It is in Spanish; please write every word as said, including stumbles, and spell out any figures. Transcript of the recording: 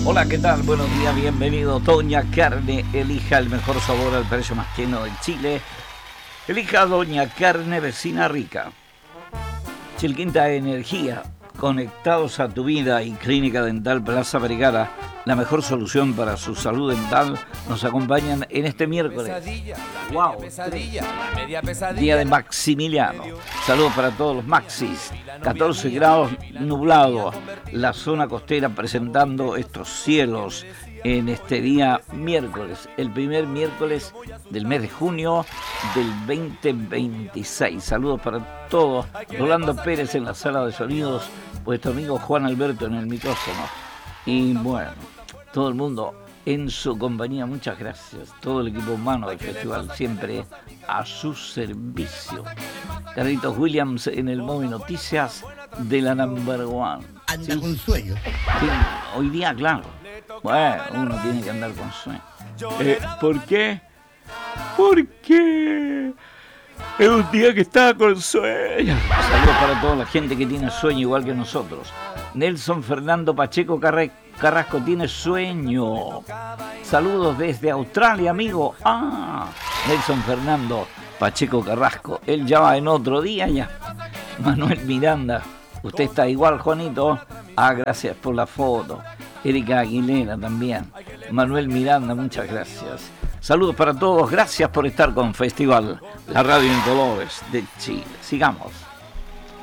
Hola, ¿qué tal? Buenos días, bienvenido. Doña Carne, elija el mejor sabor al precio más lleno de Chile. Elija Doña Carne, vecina rica. Chilquinta Energía, conectados a tu vida, y Clínica Dental Plaza Vergara, la mejor solución para su salud dental, nos acompañan en este miércoles. Wow, día de Maximiliano. Saludos para todos los Maxis. catorce grados nublado, la zona costera presentando estos cielos en este día miércoles, el primer miércoles del mes de junio del veinte veintiséis. Saludos para todos. Rolando Pérez en la sala de sonidos, vuestro amigo Juan Alberto en el micrófono. Y bueno, todo el mundo en su compañía, muchas gracias. Todo el equipo humano del festival siempre a su servicio. Carlitos Williams en el móvil Noticias de la Number One. Anda ¿Sí? con sueño. Sí, hoy día, claro. Bueno, uno tiene que andar con sueño. Eh, ¿Por qué? ¿Por qué? Es un día que estaba con sueño. Saludos para toda la gente que tiene sueño igual que nosotros. Nelson Fernando Pacheco Carrasco tiene sueño. Saludos desde Australia, amigo. Ah, Nelson Fernando Pacheco Carrasco. Él ya va en otro día ya. Manuel Miranda. Usted está igual, Juanito. Ah, gracias por la foto. Erika Aguilera también. Manuel Miranda, muchas gracias. Saludos para todos. Gracias por estar con Festival, la radio en colores de Chile. Sigamos.